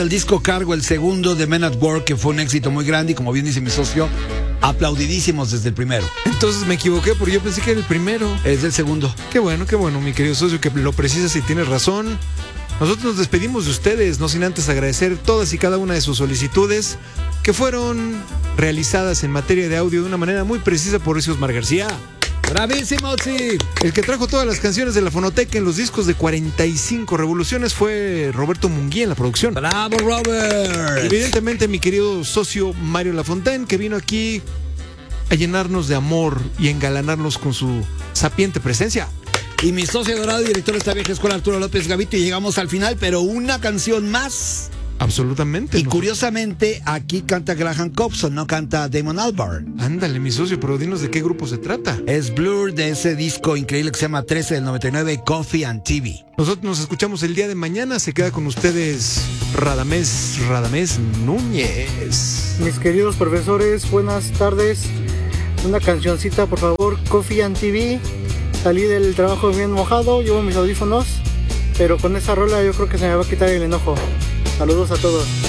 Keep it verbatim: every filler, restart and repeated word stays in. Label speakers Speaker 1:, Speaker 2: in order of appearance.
Speaker 1: El disco Cargo, el segundo de Men at Work, que fue un éxito muy grande y como bien dice mi socio, aplaudidísimos desde el primero.
Speaker 2: Entonces me equivoqué porque yo pensé que era el primero.
Speaker 1: Es el segundo.
Speaker 2: Qué bueno, qué bueno, mi querido socio, que lo precisas y tienes razón. Nosotros nos despedimos de ustedes, no sin antes agradecer todas y cada una de sus solicitudes que fueron realizadas en materia de audio de una manera muy precisa por Osmar García.
Speaker 1: ¡Bravísimo, sí!
Speaker 2: El que trajo todas las canciones de la Fonoteca en los discos de cuarenta y cinco revoluciones fue Roberto Munguía en la producción.
Speaker 1: ¡Bravo, Robert!
Speaker 2: Evidentemente, mi querido socio Mario Lafontaine, que vino aquí a llenarnos de amor y engalanarnos con su sapiente presencia.
Speaker 1: Y mi socio dorado y director de esta vieja escuela, Arturo López Gavito, y llegamos al final, pero una canción más.
Speaker 2: Absolutamente.
Speaker 1: Y
Speaker 2: no.
Speaker 1: Curiosamente, aquí canta Graham Coxon, no canta Damon Albarn.
Speaker 2: Ándale, mi socio, pero dinos de qué grupo se trata.
Speaker 1: Es Blur, de ese disco increíble que se llama trece del noventa y nueve, Coffee and T V.
Speaker 2: Nosotros nos escuchamos el día de mañana. Se queda con ustedes Radamés, Radamés Núñez.
Speaker 3: Mis queridos profesores, buenas tardes. Una cancioncita, por favor, Coffee and T V. Salí del trabajo bien mojado, llevo mis audífonos, pero con esa rola yo creo que se me va a quitar el enojo. Saludos a todos.